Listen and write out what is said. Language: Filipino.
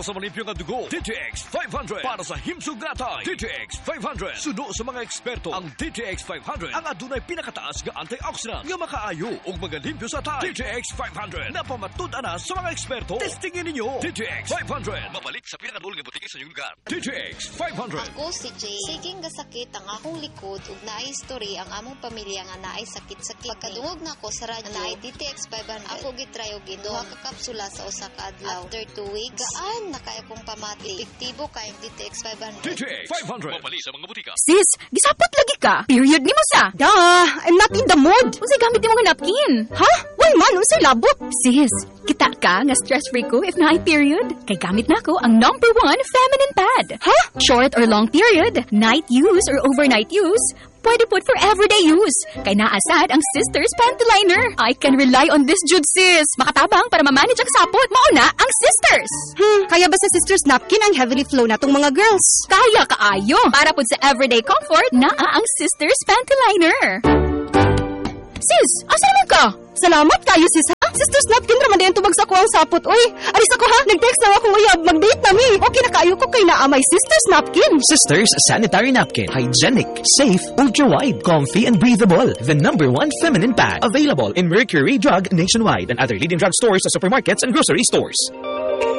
Para sa malimpyo nga dugo, DTX 500. Para sa himsog natay, DTX 500. Suno sa mga eksperto, ang DTX 500 ang adunay pinakataas nga antioxidant nga makaayo ug magalimpyo sa tay. DTX 500 napamatud-an na sa mga eksperto. Testingin ninyo. DTX 500. Mabalik sa pinakadulong nga butiki sa inyong lugar. DTX 500. Ako si Jay. Siging gasakit ang akong likod ug naay history ang among pamilya nga naay sakit-sakit. Pagkadungog na ko sa radyo naay DTX 500. Ako gitry og duha ka kapsula sa usa ka adlaw. After 2 weeks, gaan na kay akong pamati. Epektibo kay DTX 500. DTX 500. Mabalik sa mga butika. Sis, gisapot lagi ka. Period ni mo sa. Duh, I'm not in the mood. Unsay gamit nimo nga napkin? Ha? Why man? Unsay labot? Sis, kita ka nga stress-free ko if naay period. Kay gamit na ko ang #1 feminine pad. Ha? Short or long period, night use or overnight use, pwede put for everyday use. Kay naasad ang Sisters Panty Liner. I can rely on this jud, sis. Makatabang para ma-manage ang sapot. Mauna ang Sisters. Kaya ba sa Sisters Napkin ang heavily flow na tong mga girls? Kaya kaayo. Para pud sa everyday comfort, naa ang Sisters Panty Liner. Sis, asa naman ka? Salamat kayo sis ha. Sisters Napkin raman din tubag sa ko ang sapot. Uy, aris ako ha. Nag-text na akong uyab. Mag-date na mi. Okay na kayo ko kay naa may Sisters Napkin. Sisters Sanitary Napkin. Hygienic, safe, ultra-wide, comfy, and breathable. The #1 feminine pad. Available in Mercury Drug nationwide and other leading drug stores, supermarkets, and grocery stores.